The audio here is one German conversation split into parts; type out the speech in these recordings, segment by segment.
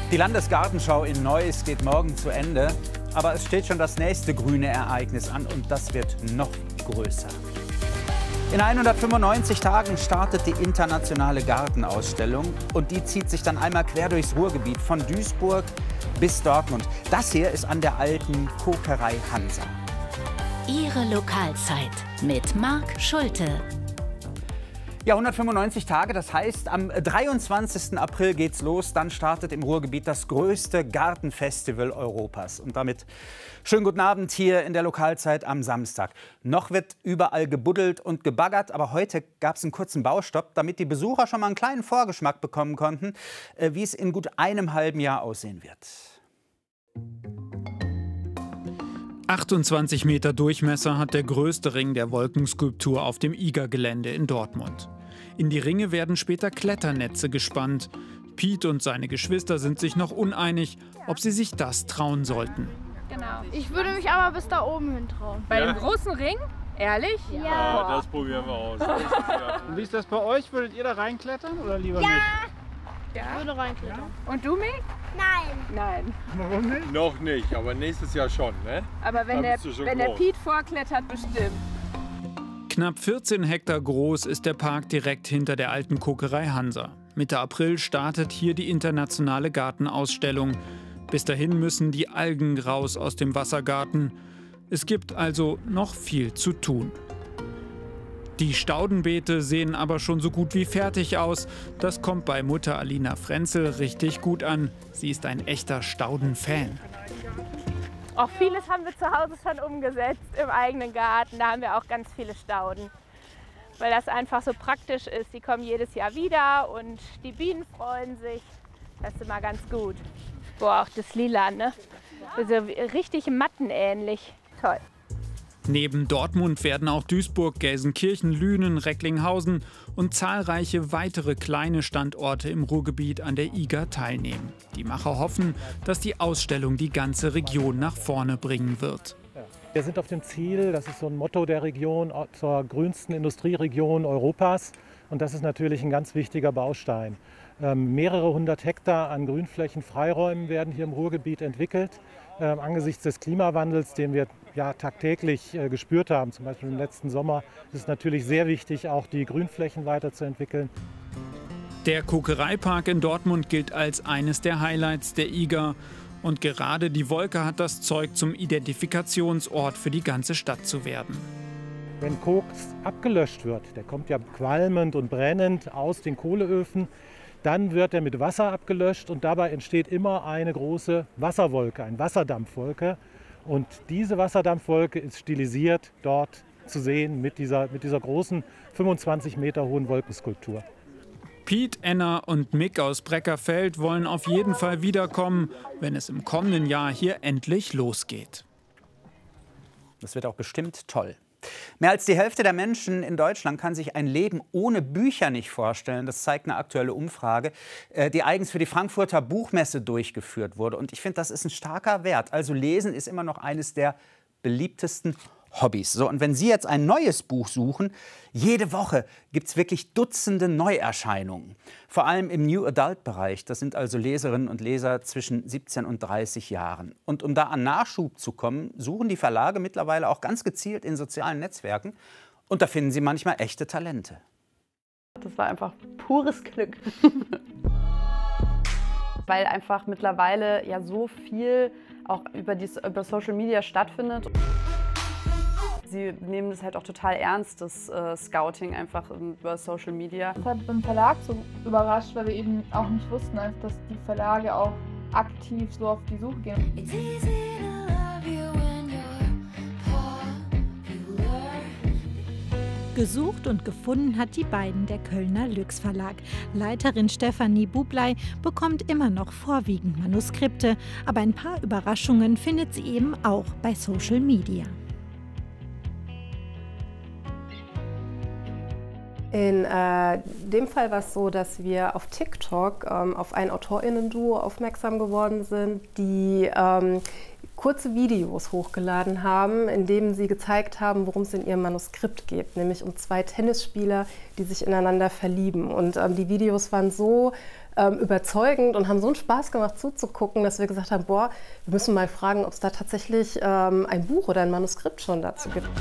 Die Landesgartenschau in Neuss geht morgen zu Ende. Aber es steht schon das nächste grüne Ereignis an und das wird noch größer. In 195 Tagen startet die internationale Gartenausstellung und die zieht sich dann einmal quer durchs Ruhrgebiet von Duisburg bis Dortmund. Das hier ist an der alten Kokerei Hansa. Ihre Lokalzeit mit Marc Schulte. Ja, 195 Tage, das heißt, am 23. April geht's los. Dann startet im Ruhrgebiet das größte Gartenfestival Europas. Und damit schönen guten Abend hier in der Lokalzeit am Samstag. Noch wird überall gebuddelt und gebaggert, aber heute gab es einen kurzen Baustopp, damit die Besucher schon mal einen kleinen Vorgeschmack bekommen konnten, wie es in gut einem halben Jahr aussehen wird. 28 Meter Durchmesser hat der größte Ring der Wolkenskulptur auf dem IGA-Gelände in Dortmund. In die Ringe werden später Kletternetze gespannt. Piet und seine Geschwister sind sich noch uneinig, ob sie sich das trauen sollten. Genau. Ich würde mich aber bis da oben hin trauen. Bei dem großen Ring? Ehrlich? Ja. Das probieren wir aus. Und wie ist das bei euch? Würdet ihr da reinklettern oder lieber nicht? Ja. Ich würde reinklettern. Und du, Mick? Nein. Nein. Warum nicht? Noch nicht, aber nächstes Jahr schon, ne? Aber wenn der Piet vorklettert, bestimmt. Knapp 14 Hektar groß ist der Park direkt hinter der alten Kokerei Hansa. Mitte April startet hier die internationale Gartenausstellung. Bis dahin müssen die Algen raus aus dem Wassergarten. Es gibt also noch viel zu tun. Die Staudenbeete sehen aber schon so gut wie fertig aus. Das kommt bei Mutter Alina Frenzel richtig gut an. Sie ist ein echter Stauden-Fan. Auch vieles haben wir zu Hause schon umgesetzt im eigenen Garten. Da haben wir auch ganz viele Stauden, weil das einfach so praktisch ist. Die kommen jedes Jahr wieder und die Bienen freuen sich. Das ist immer ganz gut. Boah, auch das Lila, ne? Also richtig mattenähnlich. Toll. Neben Dortmund werden auch Duisburg, Gelsenkirchen, Lünen, Recklinghausen und zahlreiche weitere kleine Standorte im Ruhrgebiet an der IGA teilnehmen. Die Macher hoffen, dass die Ausstellung die ganze Region nach vorne bringen wird. Wir sind auf dem Ziel, das ist so ein Motto der Region, zur grünsten Industrieregion Europas. Und das ist natürlich ein ganz wichtiger Baustein. Mehrere hundert Hektar an Grünflächen, Freiräumen werden hier im Ruhrgebiet entwickelt. Angesichts des Klimawandels, den wir ja tagtäglich gespürt haben, zum Beispiel im letzten Sommer, ist es natürlich sehr wichtig, auch die Grünflächen weiterzuentwickeln. Der Kokereipark in Dortmund gilt als eines der Highlights der IGA. Und gerade die Wolke hat das Zeug, zum Identifikationsort für die ganze Stadt zu werden. Wenn Koks abgelöscht wird, der kommt ja qualmend und brennend aus den Kohleöfen, dann wird er mit Wasser abgelöscht und dabei entsteht immer eine große Wasserwolke, eine Wasserdampfwolke. Und diese Wasserdampfwolke ist stilisiert dort zu sehen mit dieser großen 25 Meter hohen Wolkenskulptur. Piet, Enna und Mick aus Breckerfeld wollen auf jeden Fall wiederkommen, wenn es im kommenden Jahr hier endlich losgeht. Das wird auch bestimmt toll. Mehr als die Hälfte der Menschen in Deutschland kann sich ein Leben ohne Bücher nicht vorstellen. Das zeigt eine aktuelle Umfrage, die eigens für die Frankfurter Buchmesse durchgeführt wurde. Und ich finde, das ist ein starker Wert. Also Lesen ist immer noch eines der beliebtesten Hobbys. So, und wenn Sie jetzt ein neues Buch suchen, jede Woche gibt es wirklich Dutzende Neuerscheinungen. Vor allem im New Adult-Bereich. Das sind also Leserinnen und Leser zwischen 17 und 30 Jahren. Und um da an Nachschub zu kommen, suchen die Verlage mittlerweile auch ganz gezielt in sozialen Netzwerken. Und da finden sie manchmal echte Talente. Das war einfach pures Glück. Weil einfach mittlerweile ja so viel auch über Social Media stattfindet. Sie nehmen das halt auch total ernst, das Scouting einfach über Social Media. Das hat beim Verlag so überrascht, weil wir eben auch nicht wussten, dass die Verlage auch aktiv so auf die Suche gehen. Gesucht und gefunden hat die beiden der Kölner Lüx Verlag. Leiterin Stefanie Bublei bekommt immer noch vorwiegend Manuskripte, aber ein paar Überraschungen findet sie eben auch bei Social Media. In dem Fall war es so, dass wir auf TikTok auf ein AutorInnen-Duo aufmerksam geworden sind, die kurze Videos hochgeladen haben, in denen sie gezeigt haben, worum es in ihrem Manuskript geht, nämlich um 2 Tennisspieler, die sich ineinander verlieben. Und die Videos waren so überzeugend und haben so einen Spaß gemacht zuzugucken, dass wir gesagt haben, boah, wir müssen mal fragen, ob es da tatsächlich ein Buch oder ein Manuskript schon dazu gibt.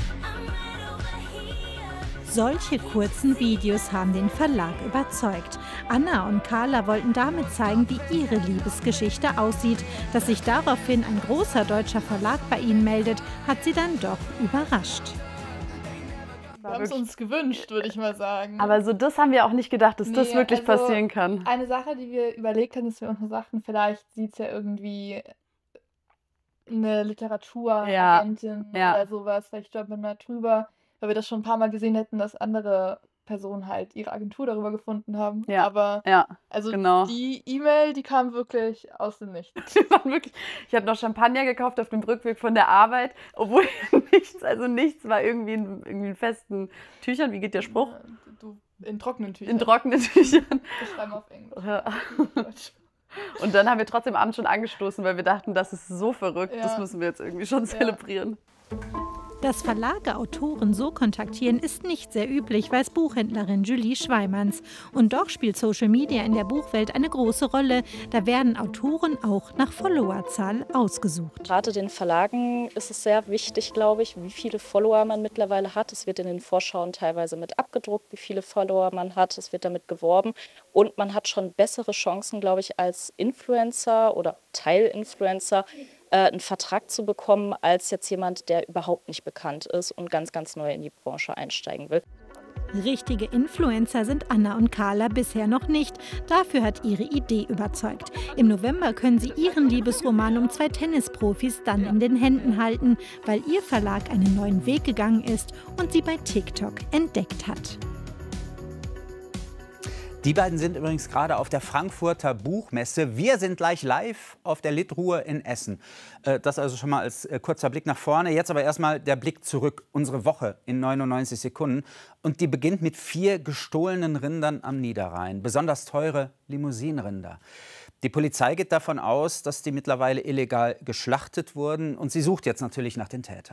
Solche kurzen Videos haben den Verlag überzeugt. Anna und Carla wollten damit zeigen, wie ihre Liebesgeschichte aussieht. Dass sich daraufhin ein großer deutscher Verlag bei ihnen meldet, hat sie dann doch überrascht. Wir haben es uns gewünscht, würde ich mal sagen. Aber so das haben wir auch nicht gedacht, dass das wirklich passieren kann. Eine Sache, die wir überlegt haben, ist, wir uns sagten, vielleicht sieht es ja irgendwie eine Literaturagentin oder sowas, vielleicht stolpern wir drüber, weil wir das schon ein paar Mal gesehen hätten, dass andere Personen halt ihre Agentur darüber gefunden haben. Ja. Aber also genau. Die E-Mail, die kam wirklich aus dem Nichts. Ich habe noch Champagner gekauft auf dem Rückweg von der Arbeit, obwohl nichts war irgendwie in festen Tüchern. Wie geht der Spruch? In trockenen Tüchern. In trockenen Tüchern. Wir schreiben auf Englisch. Ja. Und dann haben wir trotzdem abends schon angestoßen, weil wir dachten, das ist so verrückt, das müssen wir jetzt irgendwie schon zelebrieren. Dass Verlage Autoren so kontaktieren, ist nicht sehr üblich, weiß Buchhändlerin Julie Schweimanns. Und doch spielt Social Media in der Buchwelt eine große Rolle. Da werden Autoren auch nach Followerzahl ausgesucht. Gerade den Verlagen ist es sehr wichtig, glaube ich, wie viele Follower man mittlerweile hat. Es wird in den Vorschauen teilweise mit abgedruckt, wie viele Follower man hat. Es wird damit geworben. Und man hat schon bessere Chancen, glaube ich, als Influencer oder Teilinfluencer, einen Vertrag zu bekommen, als jetzt jemand, der überhaupt nicht bekannt ist und ganz, ganz neu in die Branche einsteigen will. Richtige Influencer sind Anna und Carla bisher noch nicht. Dafür hat ihre Idee überzeugt. Im November können sie ihren Liebesroman um 2 Tennisprofis dann in den Händen halten, weil ihr Verlag einen neuen Weg gegangen ist und sie bei TikTok entdeckt hat. Die beiden sind übrigens gerade auf der Frankfurter Buchmesse. Wir sind gleich live auf der Litruhe in Essen. Das also schon mal als kurzer Blick nach vorne. Jetzt aber erstmal der Blick zurück. Unsere Woche in 99 Sekunden. Und die beginnt mit 4 gestohlenen Rindern am Niederrhein. Besonders teure Limousinenrinder. Die Polizei geht davon aus, dass die mittlerweile illegal geschlachtet wurden. Und sie sucht jetzt natürlich nach den Tätern.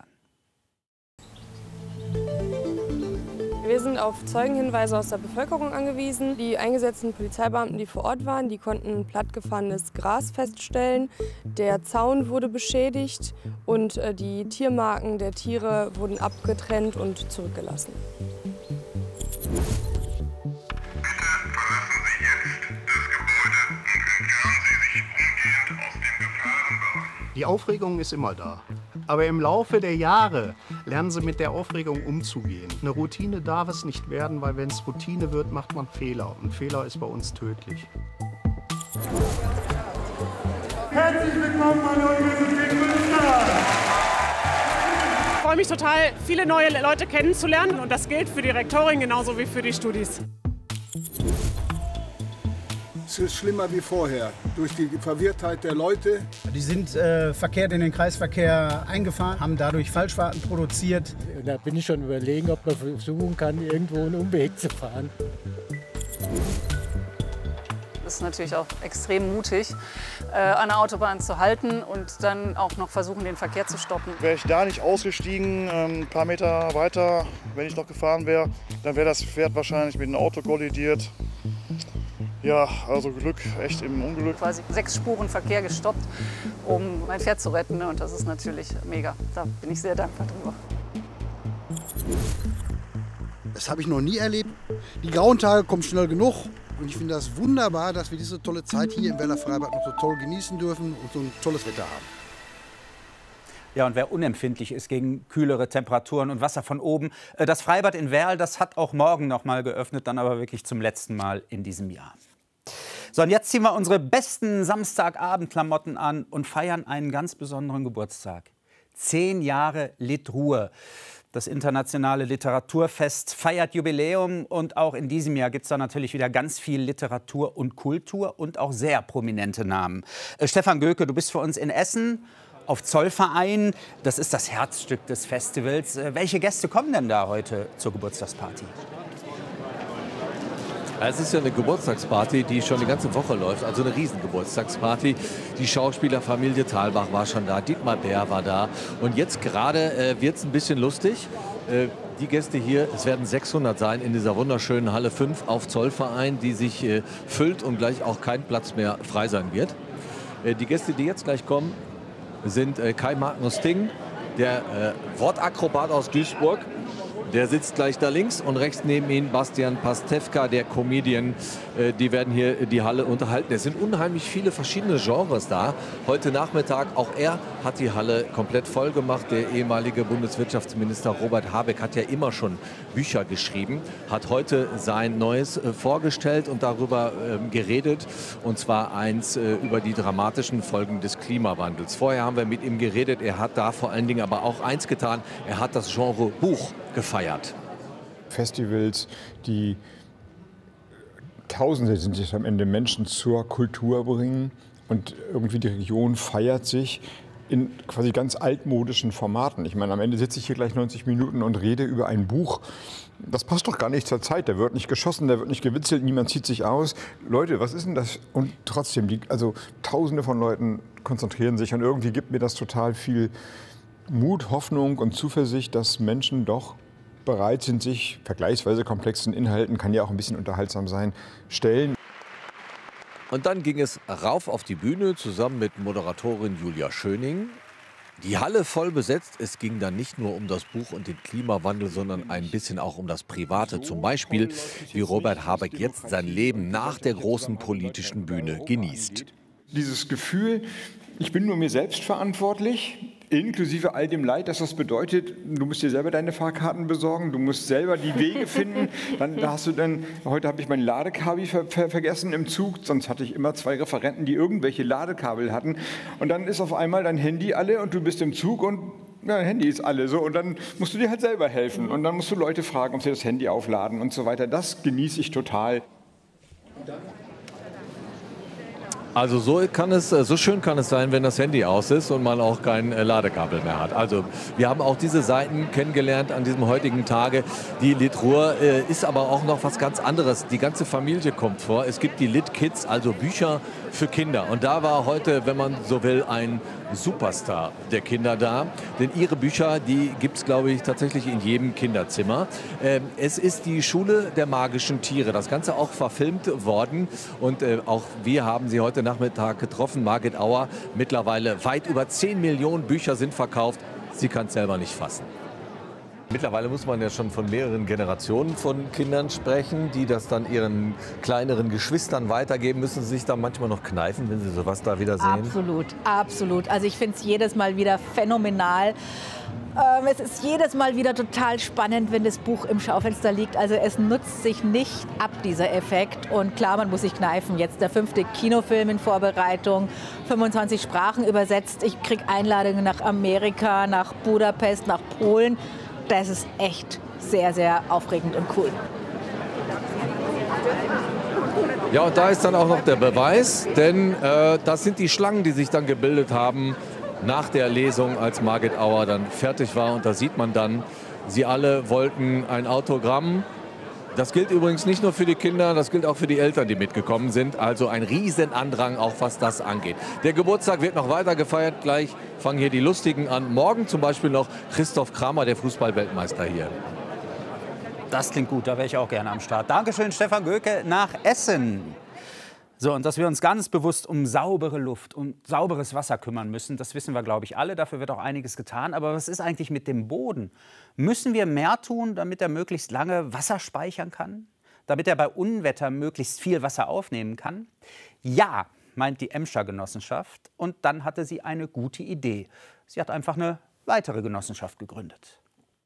Wir sind auf Zeugenhinweise aus der Bevölkerung angewiesen. Die eingesetzten Polizeibeamten, die vor Ort waren, die konnten plattgefahrenes Gras feststellen. Der Zaun wurde beschädigt und die Tiermarken der Tiere wurden abgetrennt und zurückgelassen. Die Aufregung ist immer da. Aber im Laufe der Jahre lernen Sie mit der Aufregung umzugehen. Eine Routine darf es nicht werden, weil wenn es Routine wird, macht man Fehler. Und Fehler ist bei uns tödlich. Herzlich willkommen an der Universität Münster! Ich freue mich total, viele neue Leute kennenzulernen. Und das gilt für die Rektorin genauso wie für die Studis. Es ist schlimmer wie vorher, durch die Verwirrtheit der Leute. Die sind verkehrt in den Kreisverkehr eingefahren, haben dadurch Falschfahrten produziert. Da bin ich schon überlegen, ob man versuchen kann, irgendwo einen Umweg zu fahren. Das ist natürlich auch extrem mutig, an der Autobahn zu halten und dann auch noch versuchen, den Verkehr zu stoppen. Wäre ich da nicht ausgestiegen, ein paar Meter weiter, wenn ich noch gefahren wäre, dann wäre das Pferd wahrscheinlich mit einem Auto kollidiert. Ja, also Glück, echt im Unglück. Quasi 6 Spuren Verkehr gestoppt, um mein Pferd zu retten. Und das ist natürlich mega. Da bin ich sehr dankbar drüber. Das habe ich noch nie erlebt. Die grauen Tage kommen schnell genug. Und ich finde das wunderbar, dass wir diese tolle Zeit hier im Werler Freibad noch so toll genießen dürfen und so ein tolles Wetter haben. Ja, und wer unempfindlich ist gegen kühlere Temperaturen und Wasser von oben, das Freibad in Werl, das hat auch morgen noch mal geöffnet, dann aber wirklich zum letzten Mal in diesem Jahr. So, und jetzt ziehen wir unsere besten Samstagabendklamotten an und feiern einen ganz besonderen Geburtstag. 10 Jahre Litruhe. Das internationale Literaturfest feiert Jubiläum und auch in diesem Jahr gibt es da natürlich wieder ganz viel Literatur und Kultur und auch sehr prominente Namen. Stefan Göke, du bist für uns in Essen auf Zollverein. Das ist das Herzstück des Festivals. Welche Gäste kommen denn da heute zur Geburtstagsparty? Es ist ja eine Geburtstagsparty, die schon die ganze Woche läuft, also eine Riesengeburtstagsparty. Die Schauspielerfamilie Thalbach war schon da, Dietmar Bär war da. Und jetzt gerade wird es ein bisschen lustig. Die Gäste hier, es werden 600 sein in dieser wunderschönen Halle 5 auf Zollverein, die sich füllt und gleich auch kein Platz mehr frei sein wird. Die Gäste, die jetzt gleich kommen, sind Kai Magnus Ting, der Wortakrobat aus Duisburg. Der sitzt gleich da links und rechts neben ihm Bastian Pastewka, der Comedian. Die werden hier die Halle unterhalten. Es sind unheimlich viele verschiedene Genres da. Heute Nachmittag, auch er hat die Halle komplett voll gemacht. Der ehemalige Bundeswirtschaftsminister Robert Habeck hat ja immer schon Bücher geschrieben, hat heute sein Neues vorgestellt und darüber geredet. Und zwar eins über die dramatischen Folgen des Klimawandels. Vorher haben wir mit ihm geredet. Er hat da vor allen Dingen aber auch eins getan. Er hat das Genre Buch gefeiert. Festivals, die Tausende sind es am Ende Menschen zur Kultur bringen und irgendwie die Region feiert sich in quasi ganz altmodischen Formaten. Ich meine, am Ende sitze ich hier gleich 90 Minuten und rede über ein Buch. Das passt doch gar nicht zur Zeit. Da wird nicht geschossen, da wird nicht gewitzelt, niemand zieht sich aus. Leute, was ist denn das? Und trotzdem, also Tausende von Leuten konzentrieren sich und irgendwie gibt mir das total viel Mut, Hoffnung und Zuversicht, dass Menschen doch bereit sind, sich vergleichsweise komplexen Inhalten, kann ja auch ein bisschen unterhaltsam sein, stellen. Und dann ging es rauf auf die Bühne zusammen mit Moderatorin Julia Schöning. Die Halle voll besetzt. Es ging dann nicht nur um das Buch und den Klimawandel, sondern ein bisschen auch um das Private. Zum Beispiel, wie Robert Habeck jetzt sein Leben nach der großen politischen Bühne genießt. Dieses Gefühl, ich bin nur mir selbst verantwortlich, inklusive all dem Leid, dass das bedeutet, du musst dir selber deine Fahrkarten besorgen, du musst selber die Wege finden. Heute habe ich mein Ladekabel vergessen im Zug, sonst hatte ich immer 2 Referenten, die irgendwelche Ladekabel hatten. Und dann ist auf einmal dein Handy alle und du bist im Zug und dein Handy ist alle so. Und dann musst du dir halt selber helfen. Und dann musst du Leute fragen, ob sie das Handy aufladen und so weiter. Das genieße ich total. Also so schön kann es sein, wenn das Handy aus ist und man auch kein Ladekabel mehr hat. Also wir haben auch diese Seiten kennengelernt an diesem heutigen Tage. Die Lit Ruhr ist aber auch noch was ganz anderes. Die ganze Familie kommt vor. Es gibt die Lit Kids, also Bücher für Kinder. Und da war heute, wenn man so will, ein Superstar der Kinder da. Denn ihre Bücher, die gibt es, glaube ich, tatsächlich in jedem Kinderzimmer. Es ist die Schule der magischen Tiere. Das Ganze auch verfilmt worden. Und auch wir haben sie heute Nachmittag getroffen. Margit Auer, mittlerweile weit über 10 Millionen Bücher sind verkauft. Sie kann es selber nicht fassen. Mittlerweile muss man ja schon von mehreren Generationen von Kindern sprechen, die das dann ihren kleineren Geschwistern weitergeben. Müssen sie sich da manchmal noch kneifen, wenn sie sowas da wieder sehen? Absolut, absolut. Also ich finde es jedes Mal wieder phänomenal. Es ist jedes Mal wieder total spannend, wenn das Buch im Schaufenster liegt. Also es nutzt sich nicht ab, dieser Effekt. Und klar, man muss sich kneifen. Jetzt der 5. Kinofilm in Vorbereitung, 25 Sprachen übersetzt. Ich kriege Einladungen nach Amerika, nach Budapest, nach Polen. Das ist echt sehr, sehr aufregend und cool. Ja, und da ist dann auch noch der Beweis, denn das sind die Schlangen, die sich dann gebildet haben nach der Lesung, als Margit Auer dann fertig war. Und da sieht man dann, sie alle wollten ein Autogramm. Das gilt übrigens nicht nur für die Kinder, das gilt auch für die Eltern, die mitgekommen sind. Also ein Riesenandrang, auch was das angeht. Der Geburtstag wird noch weiter gefeiert. Gleich fangen hier die Lustigen an. Morgen zum Beispiel noch Christoph Kramer, der Fußball-Weltmeister hier. Das klingt gut, da wäre ich auch gerne am Start. Dankeschön, Stefan Göke, nach Essen. So, und dass wir uns ganz bewusst um saubere Luft und sauberes Wasser kümmern müssen, das wissen wir, glaube ich, alle. Dafür wird auch einiges getan. Aber was ist eigentlich mit dem Boden? Müssen wir mehr tun, damit er möglichst lange Wasser speichern kann? Damit er bei Unwetter möglichst viel Wasser aufnehmen kann? Ja, meint die Emscher Genossenschaft. Und dann hatte sie eine gute Idee. Sie hat einfach eine weitere Genossenschaft gegründet.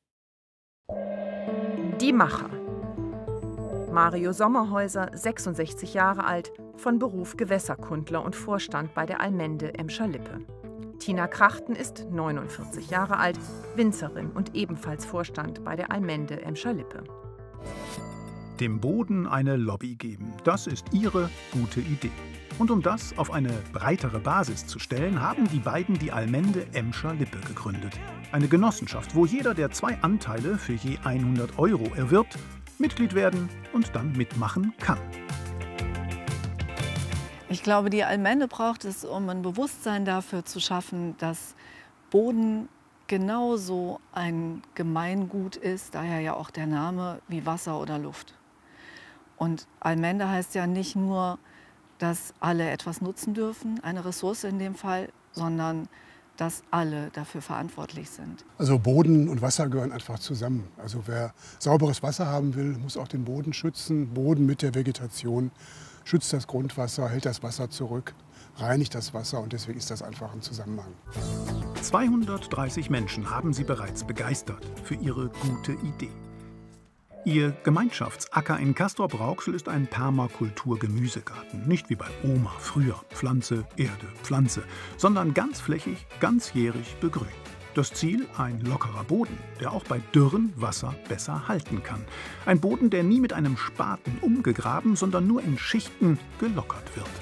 Die Macher. Mario Sommerhäuser, 66 Jahre alt, von Beruf Gewässerkundler und Vorstand bei der Allmende Emscher-Lippe. Tina Krachten ist 49 Jahre alt, Winzerin und ebenfalls Vorstand bei der Allmende Emscher-Lippe. Dem Boden eine Lobby geben, das ist ihre gute Idee. Und um das auf eine breitere Basis zu stellen, haben die beiden die Allmende Emscher-Lippe gegründet. Eine Genossenschaft, wo jeder, der 2 Anteile für je 100 € erwirbt, Mitglied werden und dann mitmachen kann. Ich glaube, die Allmende braucht es, um ein Bewusstsein dafür zu schaffen, dass Boden genauso ein Gemeingut ist, daher ja auch der Name, wie Wasser oder Luft. Und Allmende heißt ja nicht nur, dass alle etwas nutzen dürfen, eine Ressource in dem Fall, sondern dass alle dafür verantwortlich sind. Also Boden und Wasser gehören einfach zusammen. Also wer sauberes Wasser haben will, muss auch den Boden schützen. Boden mit der Vegetation schützt das Grundwasser, hält das Wasser zurück, reinigt das Wasser und deswegen ist das einfach ein Zusammenhang. 230 Menschen haben sie bereits begeistert für ihre gute Idee. Ihr Gemeinschaftsacker in Castrop-Rauxel ist ein Permakultur-Gemüsegarten. Nicht wie bei Oma früher, Pflanze, Erde, Pflanze, sondern ganzflächig, ganzjährig begrünt. Das Ziel, ein lockerer Boden, der auch bei Dürren Wasser besser halten kann. Ein Boden, der nie mit einem Spaten umgegraben, sondern nur in Schichten gelockert wird.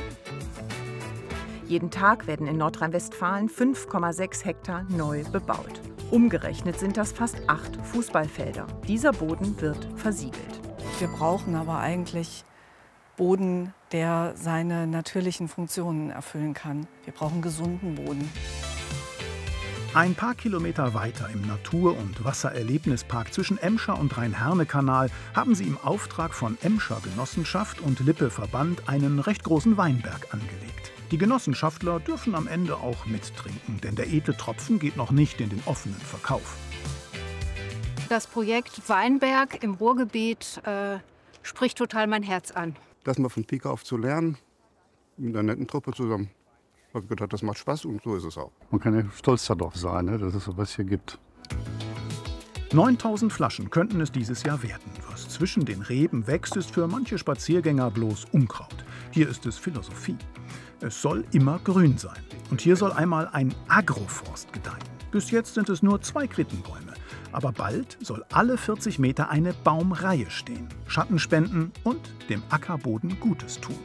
Jeden Tag werden in Nordrhein-Westfalen 5,6 Hektar neu bebaut. Umgerechnet sind das fast 8 Fußballfelder. Dieser Boden wird versiegelt. Wir brauchen aber eigentlich Boden, der seine natürlichen Funktionen erfüllen kann. Wir brauchen gesunden Boden. Ein paar Kilometer weiter im Natur- und Wassererlebnispark zwischen Emscher und Rhein-Herne-Kanal haben sie im Auftrag von Emscher Genossenschaft und Lippe-Verband einen recht großen Weinberg angelegt. Die Genossenschaftler dürfen am Ende auch mittrinken, denn der edle Tropfen geht noch nicht in den offenen Verkauf. Das Projekt Weinberg im Ruhrgebiet spricht total mein Herz an. Das mal von Pike auf zu lernen, mit einer netten Truppe zusammen. Ich habe gedacht, das macht Spaß und so ist es auch. Man kann ja stolz darauf sein, dass es sowas hier gibt. 9000 Flaschen könnten es dieses Jahr werden. Was zwischen den Reben wächst, ist für manche Spaziergänger bloß Unkraut. Hier ist es Philosophie. Es soll immer grün sein. Und hier soll einmal ein Agroforst gedeihen. Bis jetzt sind es nur 2 Quittenbäume. Aber bald soll alle 40 Meter eine Baumreihe stehen. Schatten spenden und dem Ackerboden Gutes tun.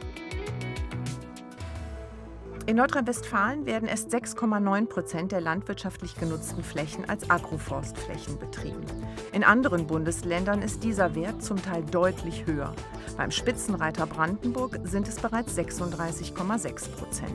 In Nordrhein-Westfalen werden erst 6,9% der landwirtschaftlich genutzten Flächen als Agroforstflächen betrieben. In anderen Bundesländern ist dieser Wert zum Teil deutlich höher. Beim Spitzenreiter Brandenburg sind es bereits 36,6%.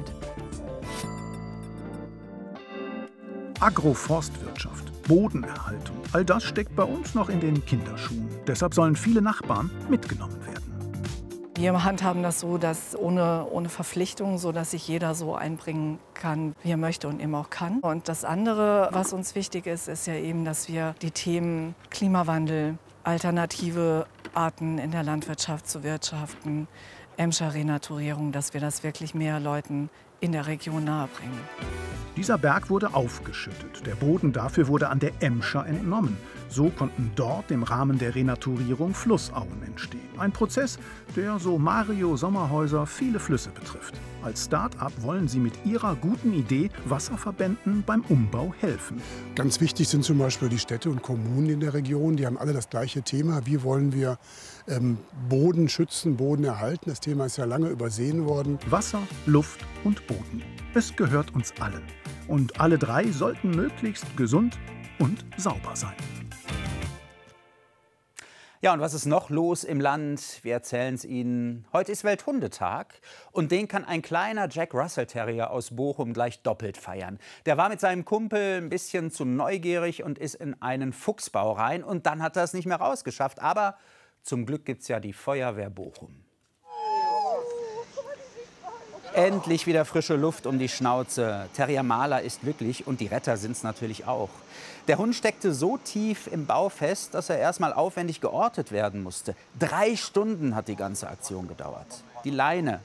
Agroforstwirtschaft, Bodenerhaltung, all das steckt bei uns noch in den Kinderschuhen. Deshalb sollen viele Nachbarn mitgenommen werden. Wir handhaben das so, dass ohne Verpflichtung, so dass sich jeder so einbringen kann, wie er möchte und eben auch kann. Und das andere, was uns wichtig ist, ist ja eben, dass wir die Themen Klimawandel, alternative Arten in der Landwirtschaft zu wirtschaften, Emscher Renaturierung, dass wir das wirklich mehr Leuten in der Region nahebringen. Dieser Berg wurde aufgeschüttet. Der Boden dafür wurde an der Emscher entnommen. So konnten dort im Rahmen der Renaturierung Flussauen entstehen. Ein Prozess, der, so Mario Sommerhäuser, viele Flüsse betrifft. Als Start-up wollen sie mit ihrer guten Idee Wasserverbänden beim Umbau helfen. Ganz wichtig sind zum Beispiel die Städte und Kommunen in der Region. Die haben alle das gleiche Thema. Wie wollen wir Boden schützen, Boden erhalten? Das Thema ist ja lange übersehen worden. Wasser, Luft und Boden. Es gehört uns allen. Und alle 3 sollten möglichst gesund und sauber sein. Ja, und was ist noch los im Land? Wir erzählen es Ihnen. Heute ist Welthundetag und den kann ein kleiner Jack Russell Terrier aus Bochum gleich doppelt feiern. Der war mit seinem Kumpel ein bisschen zu neugierig und ist in einen Fuchsbau rein und dann hat er es nicht mehr rausgeschafft. Aber zum Glück gibt es ja die Feuerwehr Bochum. Endlich wieder frische Luft um die Schnauze. Terrier Maler ist glücklich und die Retter sind es natürlich auch. Der Hund steckte so tief im Bau fest, dass er erst mal aufwendig geortet werden musste. 3 Stunden hat die ganze Aktion gedauert. Die Leine